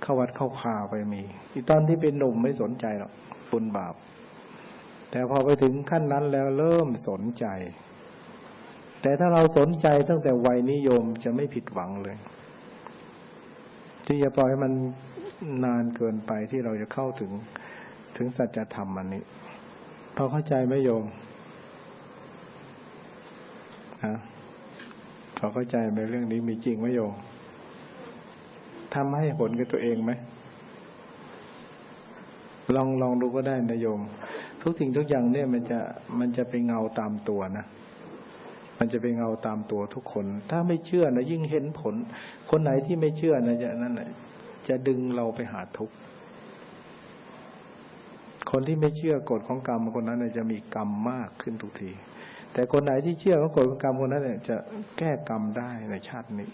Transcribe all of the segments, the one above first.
เข้าวัดเข้าคาไปมีที่ตอนที่เป็นหนุ่มไม่สนใจหรอกบุญบาปแต่พอไปถึงขั้นนั้นแล้วเริ่มสนใจแต่ถ้าเราสนใจตั้งแต่วัยนิยมจะไม่ผิดหวังเลยที่จะปล่อยให้มันนานเกินไปที่เราจะเข้าถึงสัจธรรมอันนี้พอเข้าใจไหมโยมพอเข้าใจไหมเรื่องนี้มีจริงไหมโยมทำให้ผลกับตัวเองไหมลองดูก็ได้นะโยมทุกสิ่งทุกอย่างเนี่ยมันจะเป็นเงาตามตัวนะมันจะเป็นเงาตามตัวทุกคนถ้าไม่เชื่อนะยิ่งเห็นผลคนไหนที่ไม่เชื่อนะนั่นแหละจะดึงเราไปหาทุกข์คนที่ไม่เชื่อกฎของกรรมคนนั้นจะมีกรรมมากขึ้นทุกทีแต่คนไหนที่เชื่อว่ากฎของกรรมคนนั้นจะแก้กรรมได้ในชาตินี้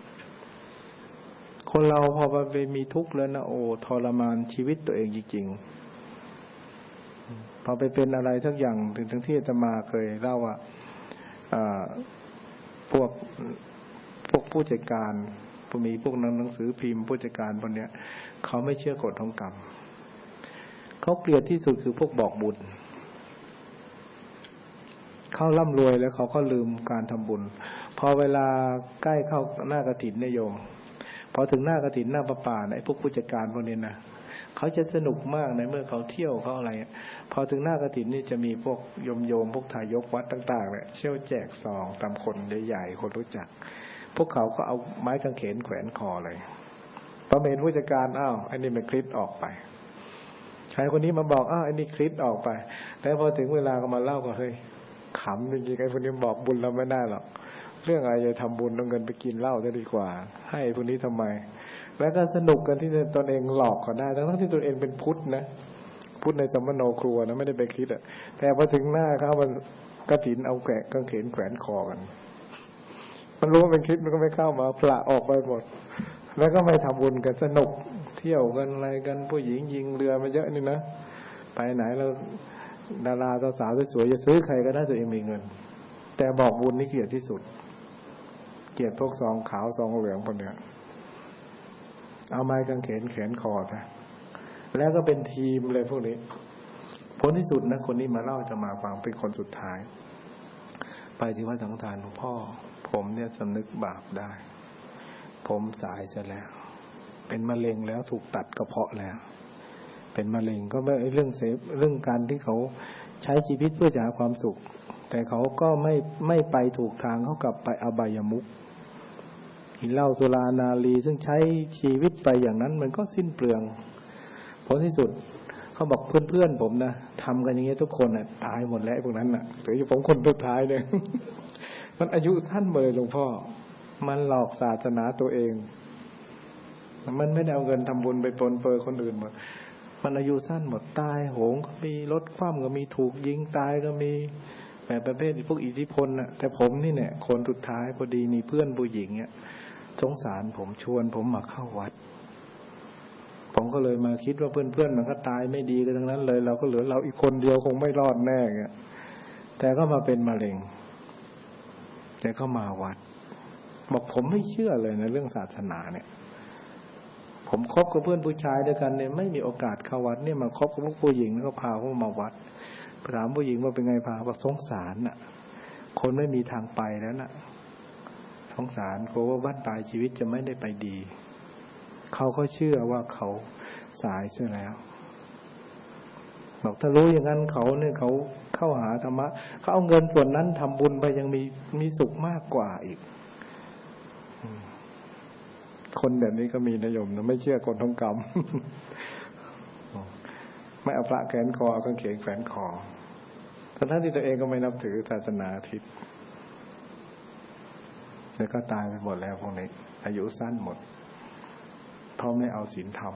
คนเราพอไปมีทุกข์แล้วนะโอ้ทรมานชีวิตตัวเองจริงๆพอไปเป็นอะไรสักอย่างถึงที่อาตมาเคยเล่าว่าพวกผู้จัดการมีพวกหนังสือพิมพ์ผู้จัดการพวกเนี้ยเขาไม่เชื่อกฎของกรรมเขาเกลียดที่สุดคือพวกบอกบุญเขาร่ำรวยแล้วเขาก็ลืมการทำบุญพอเวลาใกล้เข้าหน้ากฐินนิยมพอถึงหน้ากฐินหน้าป่าไอ้พวกผู้จัดการพวกนี้นะเขาจะสนุกมากในเมื่อเขาเที่ยวเขาอะไรพอถึงหน้ากฐินนี่จะมีพวกโยมพวกทายกวัดต่างๆเนี่ยเชี่ยวแจกซองตามคนใหญ่ๆคนรู้จักพวกเขาก็เอาไม้กางเขนแขวนคอเลยพอเห็นผู้จัดการอ้าวไอ้นี่มันคลิปออกไปชายคนนี้มาบอกอ้าวไอ้นี่คลิปออกไปแล้วพอถึงเวลาก็มาเล่าก็เฮ้ยขำจริงๆไอ้พวกนี้บอกบุญเราไม่ได้หรอกเรื่องอะไรจะทำบุญเอาเงินไปกินเหล้าจะดีกว่าให้พวกนี้ทำไมแล้วก็สนุกกันที่ตนเองหลอกเขาได้ทั้งที่ตนเองเป็นพุทธนะพุทธในสัมมโนครัวนะไม่ได้ไปคิดอ่ะแต่พอถึงหน้าเขามันกฐินเอาแกะกางเขนแขวนคอกันมันรู้ว่าเป็นคลิปมันก็ไม่เข้ามาพละออกไปหมดแล้วก็ไม่ทำบุญกันสนุกเที่ยวกันอะไรกันผู้หญิงยิงเรือมาเยอะนี่นะไปไหนเราดาราสาวสวยๆจะซื้อใครก็ได้ตัวเองมีเงินแต่บอกบุญนี่เกลียดที่สุดเกลียดพวกซองขาวซองเหลืองพวกเนี้ยเอาไม้กางเขนแขนคอซะแล้วก็เป็นทีมเลยพวกนี้ผลที่สุดนะคนนี้มาเล่าจะมาฟังเป็นคนสุดท้ายไปที่วัดสังฆทานหลวงพ่อผมเนี่ยสำนึกบาปได้ผมสายซะแล้วเป็นมะเร็งแล้วถูกตัดกระเพาะแล้วเป็นมะเร็งก็ไม่เรื่องการที่เขาใช้ชีวิตเพื่อจะหาความสุขแต่เขาก็ไม่ไปถูกทางเขากลับไปอบายมุขกินเหล้าสุรานารีซึ่งใช้ชีวิตไปอย่างนั้นมันก็สิ้นเปลืองผลที่สุดเขาบอกเพื่อนๆผมนะทำกันอย่างนี้ทุกคนน่ะตายหมดแล้วพวกนั้นน่ะเหลืออยู่ผมคนสุดท้ายเลย มันอายุสั้นเลยหลวงพ่อมันหลอกศาสนาตัวเองมันไม่ได้เอาเงินทำบุญไปปนเปื้อนคนอื่นหมดมันอายุสั้นหมดตายโหงก็มีรถคว่ำก็มีถูกยิงตายก็มีแบบประเภทพวกอิทธิพลน่ะแต่ผมนี่เนี่ยคนสุดท้ายพอดีมีเพื่อนผู้หญิงเนี่ยสงสารผมชวนผมมาเข้าวัดผมก็เลยมาคิดว่าเพื่อนๆมันก็ตายไม่ดีกันทั้งนั้นเลยเราก็เหลือเราอีกคนเดียวคงไม่รอดแน่เงี้ยแต่ก็มาเป็นมะเร็งแต่ก็มาวัดบอกผมไม่เชื่อเลยในเรื่องศาสนาเนี่ยผมคบกับเพื่อนผู้ชายด้วยกันเนี่ยไม่มีโอกาสเข้าวัดเนี่ยมาคบกับพวกผู้หญิงแล้วก็พาเขามาวัดถามผู้หญิงว่าเป็นไงพาบอกสงสารน่ะคนไม่มีทางไปแล้วน่ะสงสารกลัวว่าบ้านปลายชีวิตจะไม่ได้ไปดีเขาก็เชื่อว่าเขาสายเสียแล้วบอกถ้ารู้อย่างนั้นเขาเนี่ยเขาเข้าหาธรรมะเขาเอาเงินส่วนนั้นทำบุญไปยังมีสุขมากกว่าอีกคนแบบนี้ก็มีนะโยมนะไม่เชื่อกฎของกรรม ไม่เอาพระแขวนคอเอากางเขนแขวนคอทั้งที่ตัวเองก็ไม่นับถือศาสนาทิศแล้วก็ตายไปหมดแล้วพวกนี้อายุสั้นหมดเพราะไม่เอาศีลธรรม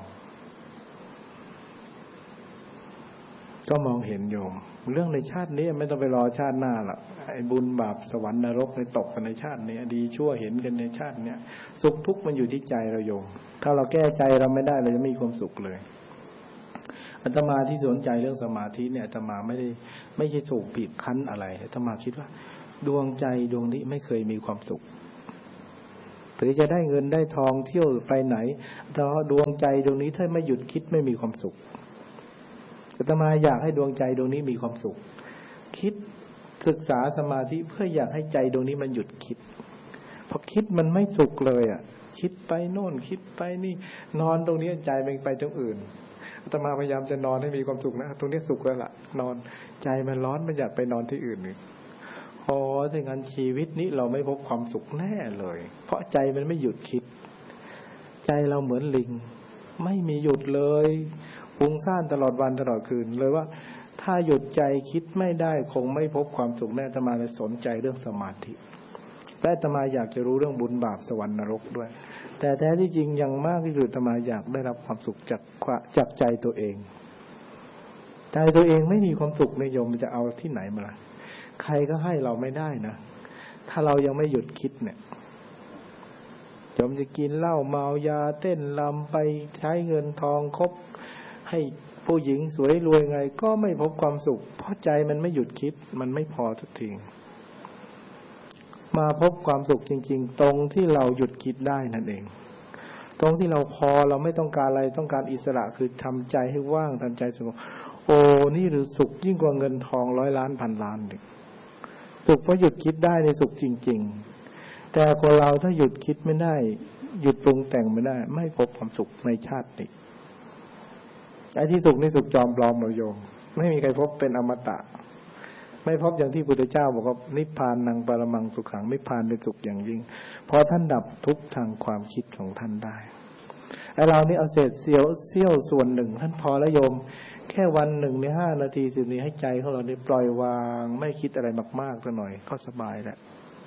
ก็มองเห็นโยมเรื่องในชาตินี้ไม่ต้องไปรอชาติหน้าหรอกไอ้บุญบาปสวรรค์นรกในตกกันในชาตินี้ดีชั่วเห็นกันในชาตินี้สุขทุกข์มันอยู่ที่ใจเราโยมถ้าเราแก้ใจเราไม่ได้เราจะไม่มีความสุขเลยอาตมาที่สนใจเรื่องสมาธิเนี่ยอาตมาไม่ใช่ถูกบีบคั้นอะไรอาตมาคิดว่าดวงใจดวงนี้ไม่เคยมีความสุขหรือจะได้เงินได้ทองเที่ยวไปไหนแต่ดวงใจดวงนี้ถ้าไม่หยุดคิดไม่มีความสุขอาตมาอยากให้ดวงใจดวงนี้มีความสุขคิดศึกษาสมาธิเพื่ออยากให้ใจดวงนี้มันหยุดคิดพอคิดมันไม่สุขเลยอ่ะคิดไปโน่นคิดไปนี่นอนตรงนี้ใจมันไปตรงอื่นอาตมาพยายามจะนอนให้มีความสุขนะตรงนี้สุขแล้วล่ะนอนใจมันร้อนมันอยากไปนอนที่อื่นนี่ถ้างั้นชีวิตนี้เราไม่พบความสุขแน่เลยเพราะใจมันไม่หยุดคิดใจเราเหมือนลิงไม่มีหยุดเลยฟุ้งซ่านตลอดวันตลอดคืนเลยว่าถ้าหยุดใจคิดไม่ได้คงไม่พบความสุขแน่อาตมาเลยสนใจเรื่องสมาธิและอาตมาอยากจะรู้เรื่องบุญบาปสวรรค์นรกด้วยแต่แท้ที่จริงยังมากที่สุดอาตมาอยากได้รับความสุขจากใจตัวเองใจตัวเองไม่มีความสุขในโยมจะเอาที่ไหนมาล่ะใครก็ให้เราไม่ได้นะถ้าเรายังไม่หยุดคิดเนี่ยโยมจะกินเหล้าเมายาเต้นรำไปใช้เงินทองคบให้ผู้หญิงสวยรวยไงก็ไม่พบความสุขเพราะใจมันไม่หยุดคิดมันไม่พอทุกทีมาพบความสุขจริงๆตรงที่เราหยุดคิดได้นั่นเองตรงที่เราพอเราไม่ต้องการอะไรต้องการอิสระคือทำใจให้ว่างทำใจสงบโอ้นี่หรือสุขยิ่งกว่าเงินทองร้อยล้านพันล้านดิสุขเพราะหยุดคิดได้ในสุขจริงๆแต่คนเราถ้าหยุดคิดไม่ได้หยุดปรุงแต่งไม่ได้ไม่พบความสุขในชาตินี้ไอ้ที่สุขนี่สุขจอมปลอมเราโยมไม่มีใครพบเป็นอมตะไม่พบอย่างที่พุทธเจ้าบอกว่านิพพานังปรมังสุขังนิพพานเป็นสุขอย่างยิ่งเพราะท่านดับทุกข์ทางความคิดของท่านได้ไอ้เรานี่เอาเศษเสี้ยวส่วนหนึ่งท่านพอแล้วโยมแค่วันหนึ่งใน5 นาที10 นาทีให้ใจของเราได้ปล่อยวางไม่คิดอะไรมากๆสักหน่อยก็สบายแล้ว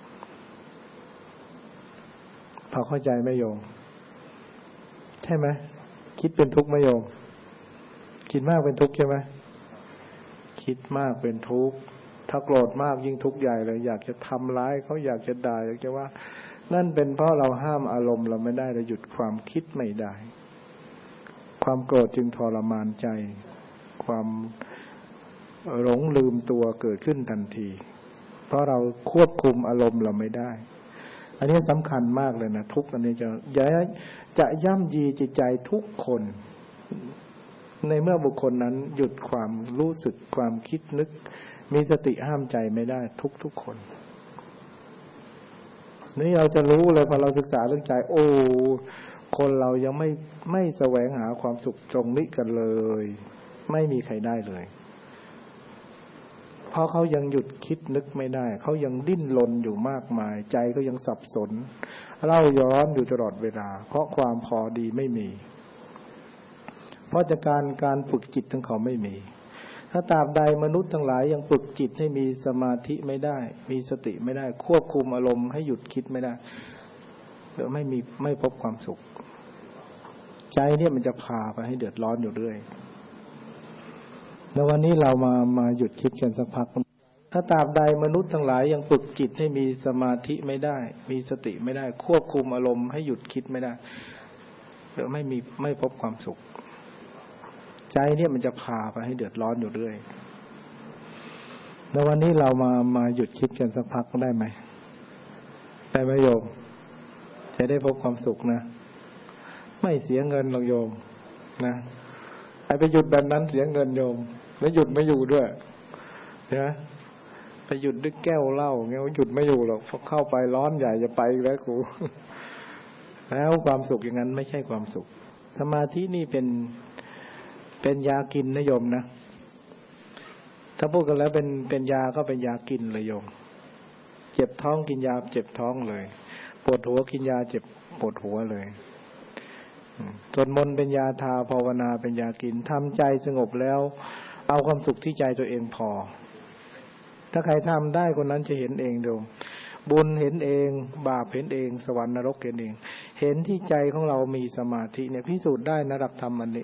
พอเข้าใจไหมโยมใช่ไหมคิดเป็นทุกข์ไหมโยมคิดมากเป็นทุกข์ใช่ไหมคิดมากเป็นทุกข์ถ้าโกรธมากยิ่งทุกข์ใหญ่เลยอยากจะทำร้ายเขาอยากจะด่าอยากจะว่านั่นเป็นเพราะเราห้ามอารมณ์เราไม่ได้เราหยุดความคิดไม่ได้ความโกรธจึงทรมานใจความหลงลืมตัวเกิดขึ้นทันทีเพราะเราควบคุมอารมณ์เราไม่ได้อันนี้สำคัญมากเลยนะทุกข์อันนี้จะย่ำยีจิตใจทุกคนในเมื่อบุคคลนั้นหยุดความรู้สึกความคิดนึกมีสติห้ามใจไม่ได้ทุกคนนี่เราจะรู้เลยพอเราศึกษาเรื่องใจโอ้คนเรายังไม่แสวงหาความสุขตรงนี้กันเลยไม่มีใครได้เลยเพราะเขายังหยุดคิดนึกไม่ได้เขายังดิ้นรนอยู่มากมายใจก็ยังสับสนเล่าย้อนอยู่ตลอดเวลาเพราะความพอดีไม่มีเพราะจากการฝึกจิตของเขาไม่มีถ้าตราบใดมนุษย์ทั้งหลายยังฝึกจิตให้มีสมาธิไม่ได้มีสติไม่ได้ควบคุมอารมณ์ให้หยุดคิดไม่ได้เดี๋ยวไม่พบความสุขใจเนี่ยมันจะพาไปให้เดือดร้อนอยู่เรื่อยแล้ววันนี้เรามาหยุดคิดกันสักพักถ้าตราบใดมนุษย์ทั้งหลายยังฝึกจิตให้มีสมาธิไม่ได้มีสติไม่ได้ควบคุมอารมณ์ให้หยุดคิดไม่ได้เดี๋ยวไม่พบความสุขใจเนี่ยมันจะพาไปให้เดือดร้อนอยู่เรื่อยแล้ววันนี้เรามาหยุดคิดกันสักพักได้ไหมได้ไหมโยมจะได้พบความสุขนะไม่เสียเงินหรอกโยมนะไปหยุดแบบนั้นเสียเงินโยมแล้วหยุดไม่อยู่ด้วยนะไปหยุดด้วยแก้วเหล้าเงี้ยหยุดไม่อยู่หรอกพอเข้าไปร้อนใหญ่จะไปแล้วครูแล้วความสุขอย่างนั้นไม่ใช่ความสุขสมาธินี่เป็นยากินนะโยมนะถ้าพูดกันแล้วเป็นยาก็เป็นยากินเลยโยมเจ็บท้องกินยาเจ็บท้องเลยปวดหัวกินยาเจ็บปวดหัวเลยสวดมนต์เป็นยาทาภาวนาเป็นยากินทำใจสงบแล้วเอาความสุขที่ใจตัวเองพอถ้าใครทำได้คนนั้นจะเห็นเองโยมบุญเห็นเองบาปเห็นเองสวรรค์นรกเห็นเองเห็นที่ใจของเรามีสมาธิเนี่ยพิสูจน์ได้นะหลักธรรมอันนี้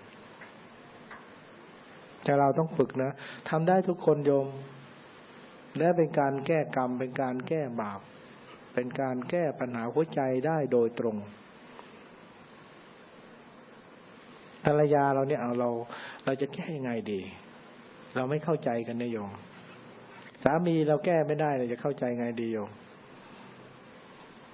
แต่เราต้องฝึกนะทำได้ทุกคนโยมและเป็นการแก้กรรมเป็นการแก้บาปเป็นการแก้ปัญหาหัวใจได้โดยตรงภรรยาเราเนี่ยเราจะแก้ยังไงดีเราไม่เข้าใจกันนะโยมสามีเราแก้ไม่ได้เราจะเข้าใจไงดีโยม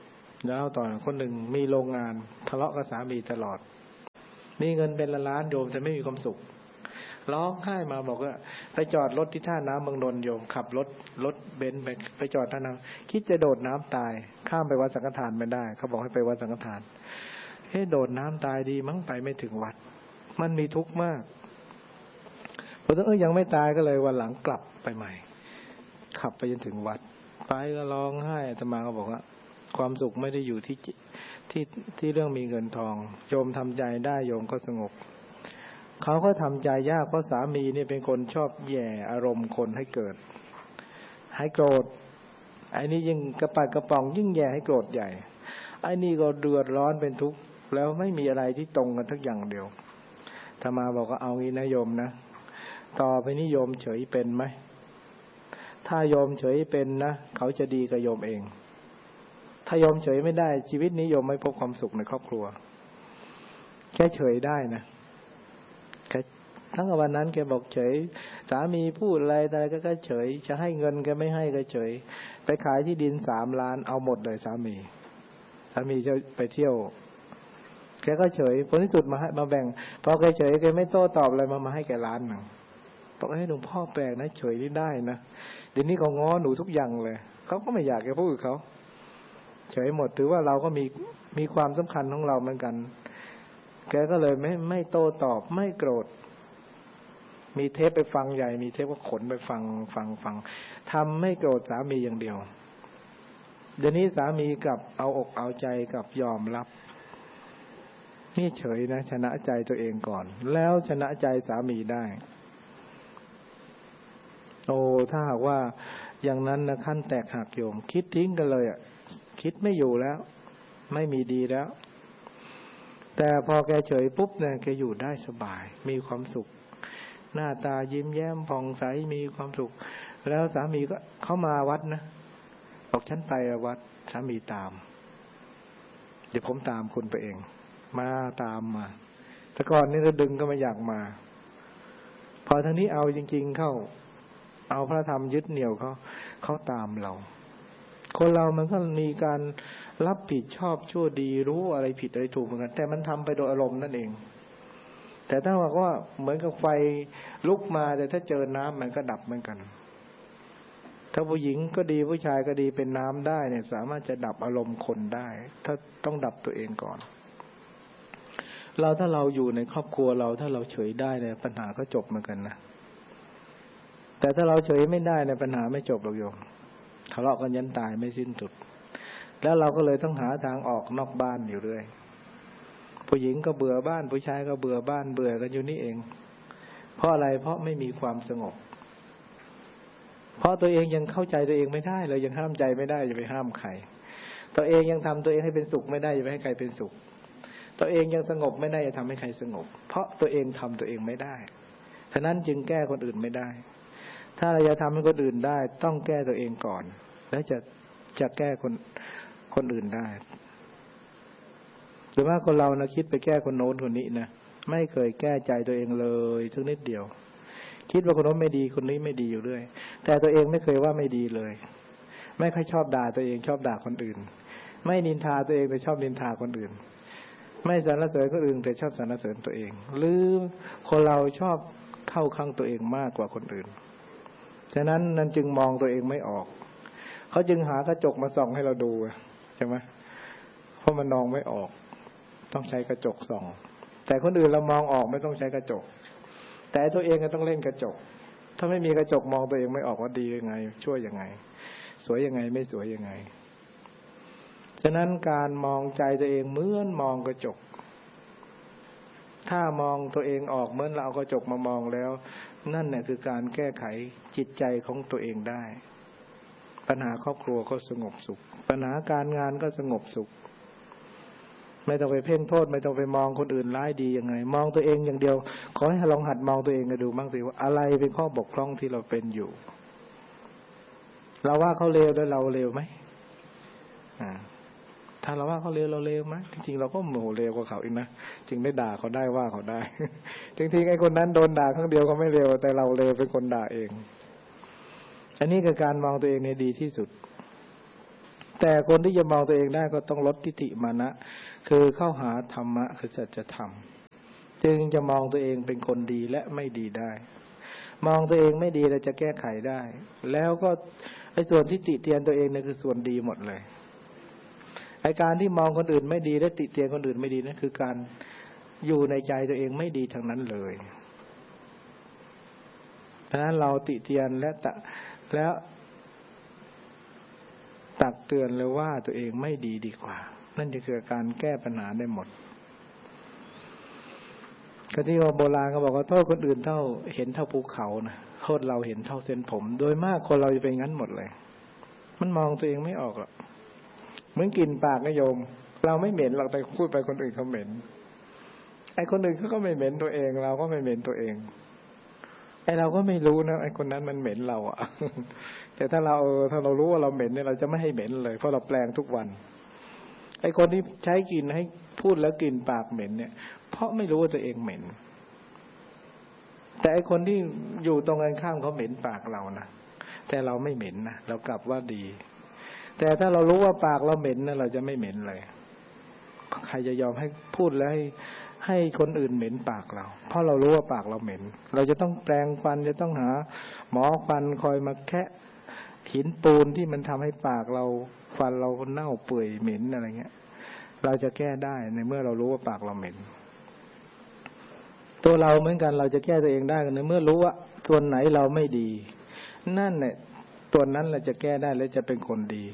แล้วต่อคนหนึ่งมีโรงงานทะเลาะกับสามีตลอดมีเงินเป็นล้านโยมแต่ไม่มีความสุขร้องไห้มาบอกว่าไปจอดรถที่ท่าน้ำเมืองนนท์โยมขับรถเบนซ์ไปจอดท่าน้ำคิดจะโดดน้ำตายข้ามไปวัดสังฆทานไม่ได้เขาบอกให้ไปวัดสังฆทานโดดน้ำตายดีมั้งไปไม่ถึงวัดมันมีทุกข์มากพอยังไม่ตายก็เลยวันหลังกลับไปใหม่ขับไปจนถึงวัดไปก็ร้องไห้อาตมาก็บอกว่าความสุขไม่ได้อยู่ที่เรื่องมีเงินทองโยมทำใจได้โยมก็สงบเขาก็ทำใจยากเพราะสามีนี่เป็นคนชอบแย่อารมณ์คนให้เกิดให้โกรธไอ้นี่ยิ่งกระปัดกระป๋องยิ่งแย่ให้โกรธใหญ่ไอ้นี่ก็เดือดร้อนเป็นทุกข์แล้วไม่มีอะไรที่ตรงกันทักอย่างเดียวอาตมาบอกว่าเอางี้นะโยมนะต่อไปนี้โยมเฉยเป็นไหมถ้าโยมเฉยเป็นนะเขาจะดีกับโยมเองถ้าโยมเฉยไม่ได้ชีวิตนี้โยมไม่พบความสุขในครอบครัวแค่เฉยได้นะแค่ทั้งวันนั้นแกบอกเฉยสามีพูดอะไรก็เฉยจะให้เงินแกไม่ให้ก็เฉยไปขายที่ดิน3 ล้านเอาหมดเลยสามีจะไปเที่ยวแกก็เฉยผลที่สุดมาแบ่งพอแกเฉยแกไม่โต้ตอบอะไรมาให้แก1 ล้านบอกให้หลวงพ่อแปลกนะเฉยนี่ได้นะเดี๋ยวนี้เขาง้อหนูทุกอย่างเลยเขาก็ไม่อยากแกพูดกับเขาเฉยหมดถือว่าเราก็มีความสำคัญของเราเหมือนกันแกก็เลยไม่โต้ตอบไม่โกรธมีเทปไปฟังใหญ่มีเทปก็ขนไปฟังทำไม่โกรธสามีอย่างเดียวเดี๋ยวนี้สามีกับเอาอกเอาใจกับยอมรับนี่เฉยนะชนะใจตัวเองก่อนแล้วชนะใจสามีได้โอ้ถ้าหากว่าอย่างนั้นนะขั้นแตกหักโยมคิดทิ้งกันเลยคิดไม่อยู่แล้วไม่มีดีแล้วแต่พอแกเฉยปุ๊บเนี่ยแกอยู่ได้สบายมีความสุขหน้าตายิ้มแย้มผ่องใสมีความสุขแล้วสามีก็เข้ามาวัดนะบอกฉันไปวัดสามีตามเดี๋ยวผมตามคุณไปเองมาตามมาแต่ก่อนนี่ถ้าดึงก็ไม่อยากมาพอทางนี้เอาจริงๆเข้าเอาพระธรรมยึดเหนี่ยวเขาตามเราคนเรามันก็มีการรับผิดชอบชั่วดีรู้อะไรผิดอะไรถูกเหมือนกันแต่มันทำไปโดยอารมณ์นั่นเองแต่ถ้าบอกว่าเหมือนกับไฟลุกมาแต่ถ้าเจอน้ำมันก็ดับเหมือนกันถ้าผู้หญิงก็ดีผู้ชายก็ดีเป็นน้ำได้เนี่ยสามารถจะดับอารมณ์คนได้ถ้าต้องดับตัวเองก่อนถ้าเราอยู่ในครอบครัวเราถ้าเราเฉยได้เนี่ยปัญหาก็จบเหมือนกันนะแต่ถ้าเราเฉยไม่ได้เนี่ยปัญหาไม่จบหรอกโยมทะเลาะกันยันตายไม่สิ้นสุดแล้วเราก็เลยต้องหาทางออกนอกบ้านอยู่เรื่อยผู้หญิงก็เบื่อบ้านผู้ชายก็เบื่อบ้านเบื่อกันอยู่นี่เองเพราะอะไรเพราะไม่มีความสงบเพราะตัวเองยังเข้าใจตัวเองไม่ได้เลยยังห้ามใจไม่ได้จะไปห้ามใครตัวเองยังทำตัวเองให้เป็นสุขไม่ได้จะไปให้ใครเป็นสุขตัวเองยังสงบไม่ได้จะทำให้ใครสงบเพราะตัวเองทำตัวเองไม่ได้ฉะนั้นจึงแก้คนอื่นไม่ได้ถ้าเราจะทำให้คนอื่นได้ต้องแก้ตัวเองก่อนแล้วจะแก้คนอื่นได้หรือว่าคนเรานะคิดไปแก้คนโน้นคนนี้นะไม่เคยแก้ใจตัวเองเลยสักนิดเดียวคิดว่าคนโน้นไม่ดีคนนี้ไม่ดีอยู่เรื่อยแต่ตัวเองไม่เคยว่าไม่ดีเลยไม่ค่อยชอบด่าตัวเองชอบด่าคนอื่นไม่นินทาตัวเองแต่ชอบนินทาคนอื่นไม่สรรเสริญคนอื่นแต่ชอบสรรเสริญตัวเองหรือคนเราชอบเข้าข้างตัวเองมากกว่าคนอื่นฉะนั้นนั่นจึงมองตัวเองไม่ออกเขาจึงหากระจกมาส่องให้เราดูใช่ไหมเพราะมันมองไม่ออกต้องใช้กระจกส่องแต่คนอื่นเรามองออกไม่ต้องใช้กระจกแต่ตัวเองก็ต้องเล่นกระจกถ้าไม่มีกระจกมองตัวเองไม่ออกว่าดียังไงช่วยยังไงสวยยังไงไม่สวยยังไงฉะนั้นการมองใจตัวเองเหมือนมองกระจกถ้ามองตัวเองออกเหมือนเราเอากระจกมามองแล้วนั่นเนี่ยคือการแก้ไขจิตใจของตัวเองได้ปัญหาครอบครัวก็สงบสุขปัญหาการงานก็สงบสุขไม่ต้องไปเพ่งโทษไม่ต้องไปมองคนอื่นร้ายดียังไงมองตัวเองอย่างเดียวขอให้ลองหัดมองตัวเองกันดูบ้างสิว่าอะไรเป็นข้อบกพร่องที่เราเป็นอยู่เราว่าเขาเลวแล้วเราเลวไหมถ้าเราว่าเขาเลวเราเลวไหมจริงๆเราก็โมโหเลวกว่าเขาอีกนะจึงได้ด่าเขาได้ว่าเขาได้จริงๆไอ้คนนั้นโดนด่าครั้งเดียวเขาไม่เลวแต่เราเลวเป็นคนด่าเองอันนี้คือการมองตัวเองในดีที่สุดแต่คนที่จะมองตัวเองได้ก็ต้องลดทิฏฐิมานะคือเข้าหาธรรมะคือสัจธรรมจึงจะมองตัวเองเป็นคนดีและไม่ดีได้มองตัวเองไม่ดีเราจะแก้ไขได้แล้วก็ไอ้ส่วนที่ติเตียนตัวเองเนี่ยคือส่วนดีหมดเลยไอ้การที่มองคนอื่นไม่ดีและติเตียนคนอื่นไม่ดีนั่นคือการอยู่ในใจตัวเองไม่ดีทั้งนั้นเลยฉะนั้นเราติเตียนแล้วตักเตือนเลยว่าตัวเองไม่ดีดีกว่านั่นจะคือการแก้ปัญหาได้หมดก็ที่ว่าโบราณเขาบอกว่าโทษคนอื่นเท่าเห็นเท่าภูเขานะโทษเราเห็นเท่าเส้นผมโดยมากคนเราจะเป็นงั้นหมดเลยมันมองตัวเองไม่ออกหรอกเหมือนกลิ่นปากนะโยมเราไม่เหม็นหรอกแต่พูดไปคนอื่นเขาเหม็นไอ้คนอื่นเขาก็ไม่เหม็นตัวเองเราก็ไม่เหม็นตัวเองไอ้เราก็ไม่รู้นะไอ้คนนั้นมันเหม็นเราอ่ะแต่ถ้าเรารู้ว่าเราเหม็นเนี่ยเราจะไม่ให้เหม็นเลยเพราะเราแปลงทุกวันไอ้คนที่ใช้กลิ่นให้พูดแล้วกลิ่นปากเหม็นเนี่ยเพราะไม่รู้ว่าตัวเองเหม็นแต่ไอ้คนที่อยู่ตรงกันข้ามเขาเหม็นปากเรานะแต่เราไม่เหม็นนะเรากลับว่าดีแต่ถ้าเรารู้ว่าปากเราเหม็นนะเราจะไม่เหม็นเลยใครจะยอมให้พูดแล้วให้คนอื่นเหม็นปากเราเพราะเรารู้ว่าปากเราเหม็นเราจะต้องแปรงฟันจะต้องหาหมอฟันคอยมาแคะหินปูนที่มันทำให้ปากเราฟันเราเน่าเปื่อยเหม็นอะไรเงี้ยเราจะแก้ได้ในเมื่อเรารู้ว่าปากเราเหม็นตัวเราเหมือนกันเราจะแก้ตัวเองได้ในเมื่อรู้ว่าส่วนไหนเราไม่ดีนั่นเนี่ยตัวนั้นเราจะแก้ได้และจะเป็นคนดี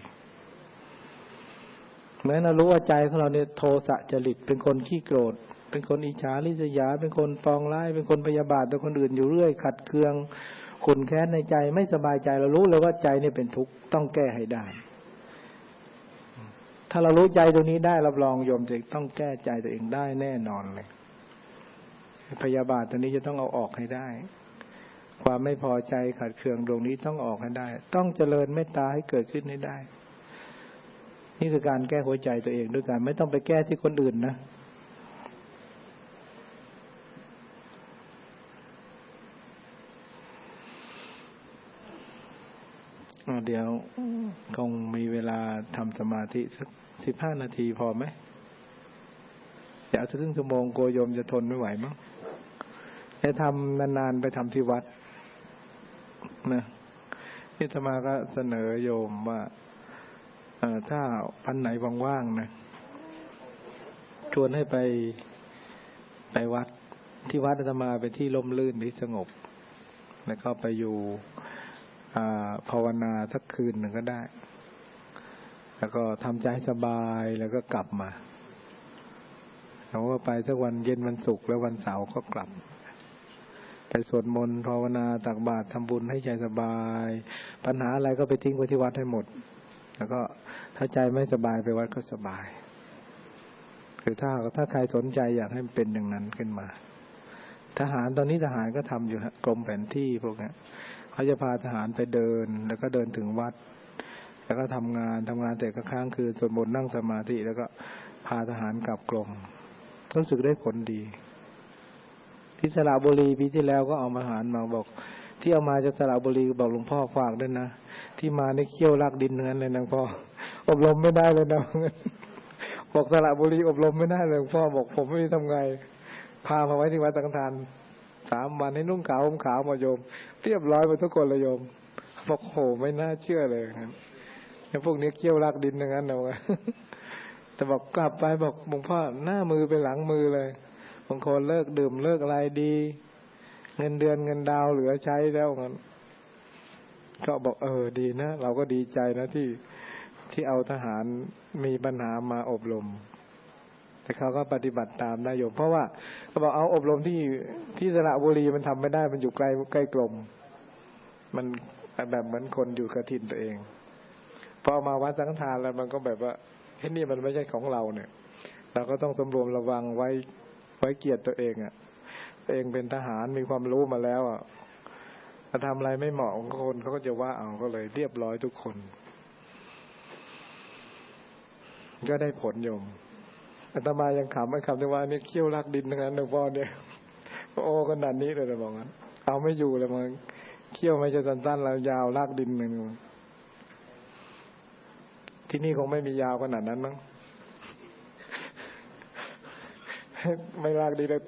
เหมือนเรารู้ว่าใจของเราเนี่ยโทสะจริตเป็นคนขี้โกรธเป็นคนอิจฉาริษยาเป็นคนปองร้ายเป็นคนพยาบาทต่อคนอื่นอยู่เรื่อยขัดเคืองขุ่นแค้นในใจไม่สบายใจเรารู้เลยว่าใจนี่เป็นทุกข์ต้องแก้ให้ได้ถ้าเรารู้ใจตรงนี้ได้รับรองโยมจะต้องแก้ใจตัวเองได้แน่นอนเลยพยาบาทตัวนี้จะต้องเอาออกให้ได้ความไม่พอใจขัดเคืองตรงนี้ต้องออกให้ได้ต้องเจริญเมตตาให้เกิดขึ้นให้ได้นี่คือการแก้หัวใจตัวเองด้วยกันไม่ต้องไปแก้ที่คนอื่นนะเดี๋ยวคงมีเวลาทำสมาธิสัก15 นาทีพอไหมเดี๋ยวสักครึ่งชั่วโมงโกโยมจะทนไม่ไหวมั้งให้ทำนานๆไปทำที่วัดนะที่อาตมาก็เสนอโยมว่าถ้าวันไหนว่างๆนะชวนให้ไปวัดที่วัดอาตมาเป็นที่ร่มรื่นที่สงบแล้วก็ไปอยู่ภาวนาสักคืนหนึ่งก็ได้แล้วก็ทำใจสบายแล้วก็กลับมาเราก็ไปสักวันเย็นวันศุกร์แล้ววันเสาร์ก็กลับไปสวดมนต์ภาวนาตักบาตรทำบุญให้ใจสบายปัญหาอะไรก็ไปทิ้งไว้ที่วัดให้หมดแล้วก็ถ้าใจไม่สบายไปวัดก็สบายคือถ้าใครสนใจอยากให้มันเป็นอย่างนั้นขึ้นมาทหารตอนนี้ทหารก็ทำอยู่กรมแผนที่พวกนี้เขาจะพาทหารไปเดินแล้วก็เดินถึงวัดแล้วก็ทำงานแต่ก็ค้างคืนสวดมนต์นั่งสมาธิแล้วก็พาทหารกลับกรมรู้สึกได้ผลดีที่สระบุรีปีที่แล้วก็เอาทหารมาบอกที่เอามาจากสระบุรีบอกหลวงพ่อฝากด้วยนะที่มาในเขี้ยวลากดินทั้งนั้นเลยนะพ่ออบรมไม่ได้เลยนะบอกสระบุรีอบรมไม่ได้เลยหลวงพ่อบอกผมไม่รู้ทำไงพามาไว้ที่วัดสังฆทาน3 วันให้นุ่งขาวห่มขาวมาโยมเรียบร้อยไปทุกคนเลยโยมบอกโหไม่น่าเชื่อเลยครับพวกนี้เขี้ยวลากดินทั้งนั้นเลยแต่บอกกลับไปบอกหลวงพ่อหน้ามือไปหลังมือเลยบางคนเลิกดื่มเลิกอะไรดีเงินเดือนเงินดาวเหลือใช้แล้วงั้นก็บอกดีนะเราก็ดีใจนะที่เอาทหารมีปัญหามาอบรมแต่เขาก็ปฏิบัติตามได้โยมเพราะว่าเขาบอกเอาอบรมที่สระบุรีมันทำไม่ได้มันอยู่ใกล้กรมมันแบบเหมือนคนอยู่กับถิ่นตัวเองพอมาวัดสังฆทานแล้วมันก็แบบว่าเฮ้ยนี่มันไม่ใช่ของเราเนี่ยเราก็ต้องสำรวมระวังไว้เกียรติตัวเองอ่ะตัวเองเป็นทหารมีความรู้มาแล้วอ่ะถ้าทำอะไรไม่เหมาะของคนเขาก็จะว่าเอาก็เลยเรียบร้อยทุกคนก็ได้ผลโยมอาตมายังขำที่ว่านี่เขี้ยวลากดินทั้งนั้นหลวงพ่อเนี่ยโอ้ขนาดนี้เลยนะบอกงั้นเอาไม่อยู่เลยมันเขี้ยวไม่ใช่สั้นๆแล้วยาวลากดินหนึ่งที่นี่คงไม่มียาวขนาดนั้นมั้งไม่ลากดีเลย